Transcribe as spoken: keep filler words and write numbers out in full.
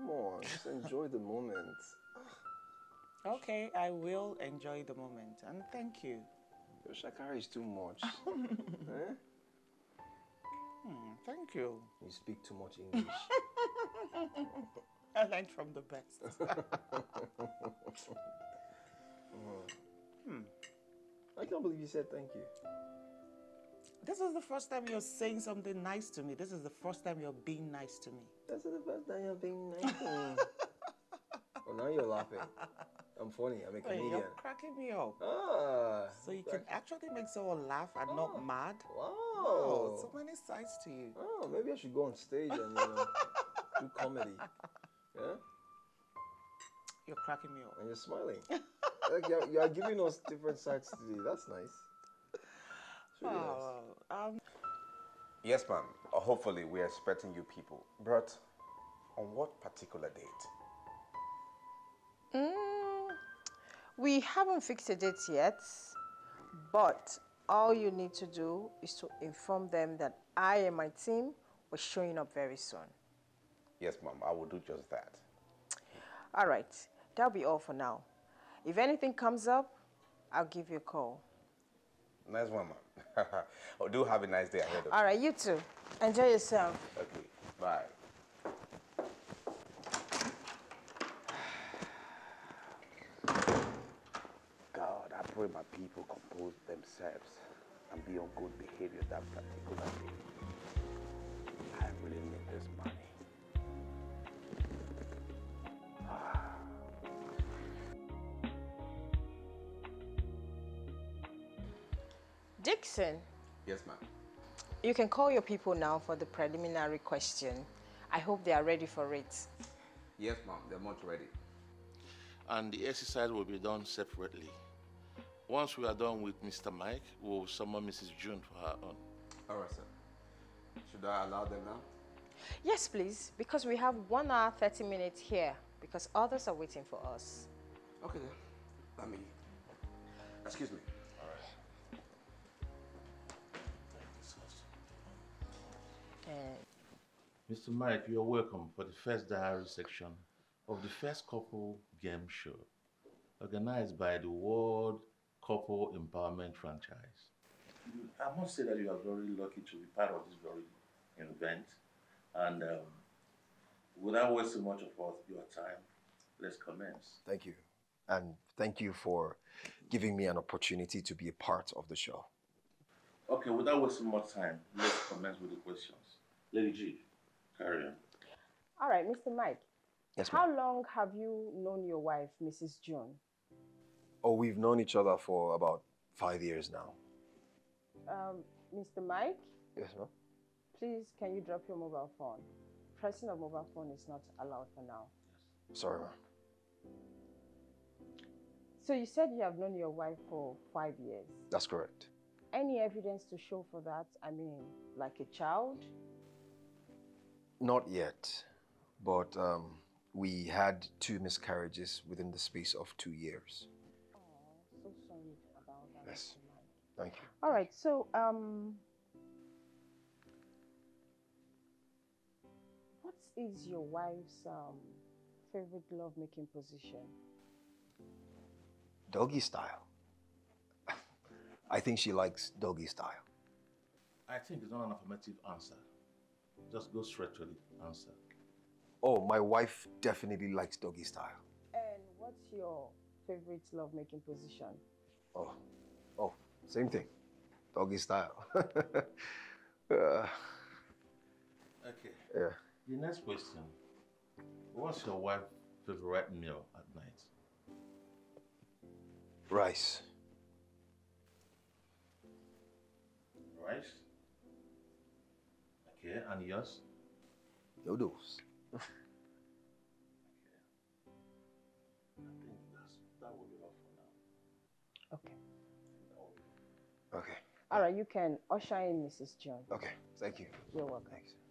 Come on, just enjoy the moment. Okay, I will enjoy the moment, and thank you. Your shakara is too much. Eh? Hmm, thank you. You speak too much English. I learned from the best. Oh. Hmm. I can't believe you said thank you. This is the first time you're saying something nice to me. This is the first time you're being nice to me. This is the first time you're being nice to me. Oh, now you're laughing. I'm funny. I'm a comedian. Wait, you're cracking me up. Ah. So you can actually make someone laugh and oh. not mad? Wow. Wow. So many sides to you. Oh, maybe I should go on stage and, you know, do comedy. Yeah? You're cracking me up. And you're smiling. Like you're, you're giving us different sides today. That's nice. It's really oh, nice. Um, yes, ma'am. Uh, hopefully, we're expecting you people. But on what particular date? Mm, we haven't fixed a date yet, but all you need to do is to inform them that I and my team were showing up very soon. Yes, ma'am. I will do just that. All right. That'll be all for now. If anything comes up, I'll give you a call. Nice one, ma'am. Oh, do have a nice day ahead of you. All right, you too. Enjoy yourself. Okay, bye. God, I pray my people compose themselves and be on good behavior that particular day. I really need this money. Dixon. Yes, ma'am. You can call your people now for the preliminary question. I hope they are ready for it. Yes, ma'am. They're much ready. And the exercise will be done separately. Once we are done with Mister Mike, we'll summon Missus June for her own. All right, sir. Should I allow them now? Yes, please, because we have one hour, thirty minutes here, because others are waiting for us. Okay, then. Let me... Excuse me. All right. Uh, Mister Mike, you're welcome for the first diary section of the first couple game show, organized by the World Couple Empowerment Franchise. I must say that you are very lucky to be part of this very event. And um, without wasting much of your time, let's commence. Thank you. And thank you for giving me an opportunity to be a part of the show. Okay, without wasting much time, let's commence with the questions. Lady G, carry on. All right, Mister Mike. Yes, How long have you known your wife, Missus June? Oh, we've known each other for about five years now. Um, Mister Mike? Yes, ma'am. Please, can you drop your mobile phone? Pressing a mobile phone is not allowed for now. Sorry, ma'am. So you said you have known your wife for five years. That's correct. Any evidence to show for that? I mean, like a child? Not yet, but um, we had two miscarriages within the space of two years. Oh, so sorry about that. Yes, thank you. All right, so um, what is your wife's um, favorite love-making position? Doggy style. I think she likes doggy style. I think it's not an affirmative answer. Just go straight to the answer. Oh, my wife definitely likes doggy style. And what's your favorite love-making position? Oh, oh, same thing. Doggy style. uh, Okay. yeah. The next question. What's your wife's favorite meal at night? Rice. Rice? Okay, and yours? Noodles. Okay. I think that's, that will be all for now. Okay. Okay. All right, you can usher in Missus John. Okay, thank you. You're welcome. Thanks.